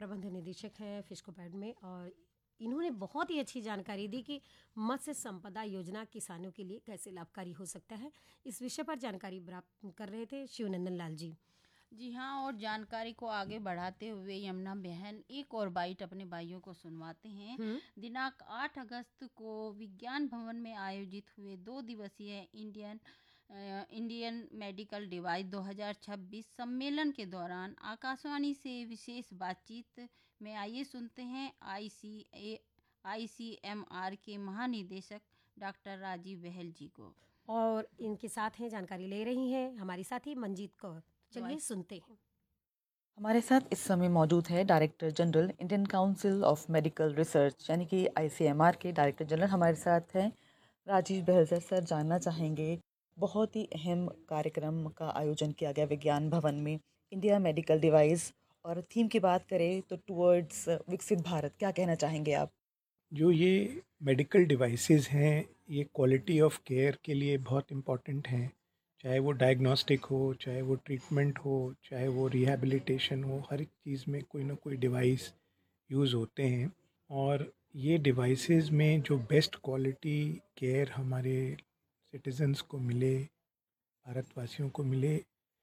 प्रबंध निदेशक हैं फिस्कोपैड में, और इन्होंने बहुत ही अच्छी जानकारी दी कि मत्स्य संपदा योजना किसानों के लिए कैसे लाभकारी हो सकता है। इस विषय पर जानकारी प्राप्त कर रहे थे शिवनंदन लाल जी। जी हाँ, और जानकारी को आगे बढ़ाते हुए यमुना बहन एक और बाइट अपने भाइयों को सुनवाते हैं। हम्म। दिनांक 8 अगस्त को विज्ञान भवन में आयोजित हुए 2 दिवसीय इंडियन मेडिकल डिवाइस 2026 सम्मेलन के दौरान आकाशवाणी से विशेष बातचीत में आइए सुनते हैं आईसीएमआर के महानिदेशक डॉक्टर राजीव बहल जी को। और इनके साथ हैं, जानकारी ले रही हैं हमारी साथी मंजीत कौर। चलिए सुनते हैं। हमारे साथ इस समय मौजूद है director general Indian council of medical research यानी कि आईसीएमआर के डायरेक्टर जनरल हमारे साथ हैं राजीव बहल सर। सर जानना चाहेंगे, बहुत ही अहम कार्यक्रम का आयोजन किया गया विज्ञान भवन में, इंडिया मेडिकल डिवाइस, और थीम की बात करें तो टुवर्ड्स विकसित भारत। क्या कहना चाहेंगे आप? जो ये मेडिकल डिवाइसेस हैं ये क्वालिटी ऑफ केयर के लिए बहुत इम्पॉर्टेंट हैं। चाहे वो डायग्नोस्टिक हो, चाहे वो ट्रीटमेंट हो, चाहे वो रिहैबिलिटेशन हो, हर एक चीज़ में कोई ना कोई डिवाइस यूज़ होते हैं। और ये डिवाइसेस में जो बेस्ट क्वालिटी केयर हमारे सिटीजन्स को मिले, भारतवासियों को मिले,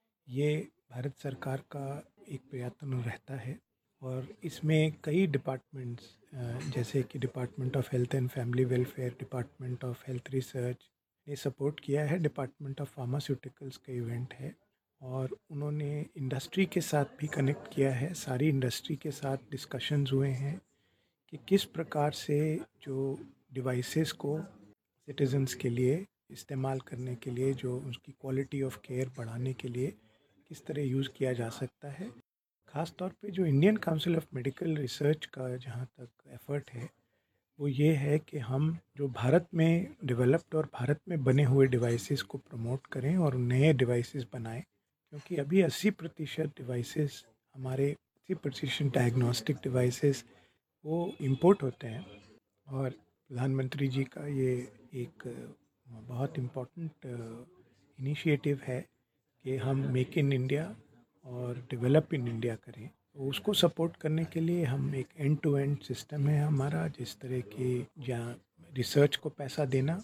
ये भारत सरकार का एक प्रयत्न रहता है। और इसमें कई डिपार्टमेंट्स जैसे कि department of health and family welfare, department of health research ने सपोर्ट किया है। डिपार्टमेंट ऑफ फार्मास्यूटिकल्स का इवेंट है और उन्होंने इंडस्ट्री के साथ भी कनेक्ट किया है। सारी इंडस्ट्री के साथ डिस्कशंस हुए हैं कि किस प्रकार से जो डिवाइसेस को सिटीजन्स के लिए इस्तेमाल करने के लिए, जो उसकी क्वालिटी ऑफ केयर बढ़ाने के लिए किस तरह यूज़ किया जा सकता है। ख़ास तौर पे जो Indian council of medical research का जहाँ तक एफ़र्ट है वो ये है कि हम जो भारत में डेवलप्ड और भारत में बने हुए डिवाइसेस को प्रमोट करें और नए डिवाइसेस बनाएं, क्योंकि अभी 80% डिवाइसेस हमारे 80% डायग्नोस्टिक डिवाइसेस वो इंपोर्ट होते हैं। और प्रधानमंत्री जी का ये एक बहुत इम्पोर्टेंट इनिशिएटिव है कि हम मेक इन इंडिया और डेवलप इन इंडिया करें। तो उसको सपोर्ट करने के लिए हम एक एंड टू एंड सिस्टम है हमारा, जिस तरह के जहाँ रिसर्च को पैसा देना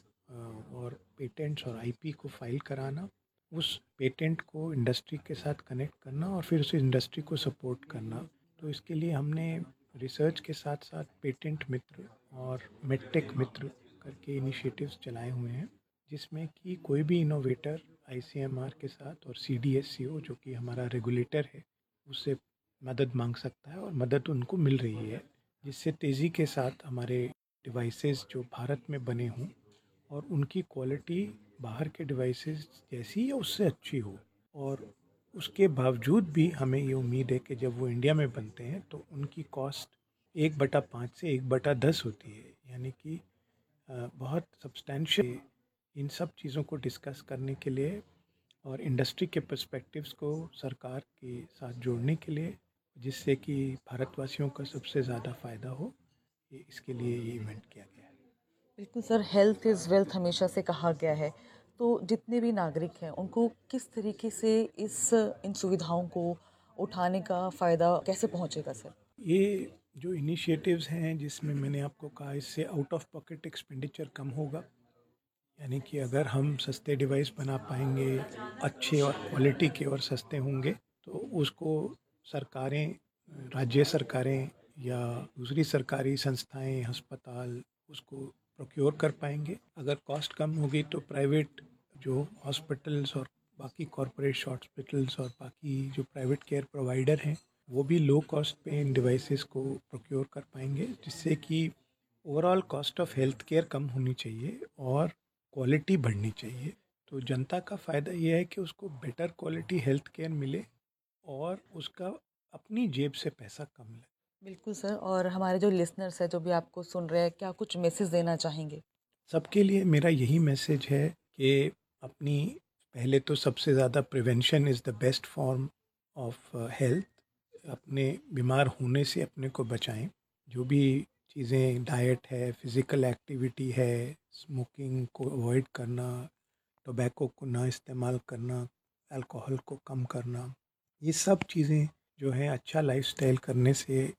और पेटेंट्स और आईपी को फाइल कराना, उस पेटेंट को इंडस्ट्री के साथ कनेक्ट करना और फिर उस इंडस्ट्री को सपोर्ट करना। तो इसके लिए हमने रिसर्च के साथ साथ पेटेंट मित्र और मेडटेक मित्र करके इनिशिएटिव्स चलाए हुए हैं, जिसमें कि कोई भी इनोवेटर आईसीएमआर के साथ और सीडीएससीओ जो कि हमारा रेगुलेटर है उससे मदद मांग सकता है और मदद उनको मिल रही है, जिससे तेज़ी के साथ हमारे डिवाइसेस जो भारत में बने हों और उनकी क्वालिटी बाहर के डिवाइसेस जैसी या उससे अच्छी हो। और उसके बावजूद भी हमें ये उम्मीद है कि जब वो इंडिया में बनते हैं तो उनकी कॉस्ट 1/5 से 1/10 होती है, यानी कि बहुत सब्सटैंशियल। इन सब चीज़ों को डिस्कस करने के लिए और इंडस्ट्री के पर्सपेक्टिव्स को सरकार के साथ जोड़ने के लिए, जिससे कि भारतवासियों का सबसे ज़्यादा फ़ायदा हो, इसके लिए ये इवेंट किया गया है। बिल्कुल सर, हेल्थ इज़ वेल्थ हमेशा से कहा गया है, तो जितने भी नागरिक हैं उनको किस तरीके से इन सुविधाओं को उठाने का फ़ायदा कैसे पहुंचेगा सर? ये जो इनिशिएटिव्स हैं जिसमें मैंने आपको कहा, इससे आउट ऑफ पॉकेट एक्सपेंडिचर कम होगा, यानी कि अगर हम सस्ते डिवाइस बना पाएंगे, अच्छे और क्वालिटी के और सस्ते होंगे, तो उसको सरकारें, राज्य सरकारें या दूसरी सरकारी संस्थाएं, अस्पताल उसको प्रोक्योर कर पाएंगे। अगर कॉस्ट कम होगी तो प्राइवेट जो हॉस्पिटल्स और बाकी कॉरपोरेट हॉस्पिटल्स और बाकी जो प्राइवेट केयर प्रोवाइडर हैं वो भी लो कॉस्ट पे इन डिवाइसेस को प्रोक्योर कर पाएंगे, जिससे कि overall cost of health care cum होनी चाहिए और क्वालिटी बढ़नी चाहिए। तो जनता का फ़ायदा ये है कि उसको बेटर क्वालिटी हेल्थ केयर मिले और उसका अपनी जेब से पैसा कम लगे। बिल्कुल सर, और हमारे जो लिसनर्स हैं जो भी आपको सुन रहे हैं, क्या कुछ मैसेज देना चाहेंगे? सबके लिए मेरा यही मैसेज है कि अपनी, पहले तो सबसे ज़्यादा prevention is the best form of health. अपने बीमार होने से अपने को बचाएं। जो भी चीज़ें, डाइट है, फिज़िकल एक्टिविटी है, स्मोकिंग को अवॉइड करना, टोबैको को ना इस्तेमाल करना, अल्कोहल को कम करना, ये सब चीज़ें जो हैं अच्छा लाइफस्टाइल करने से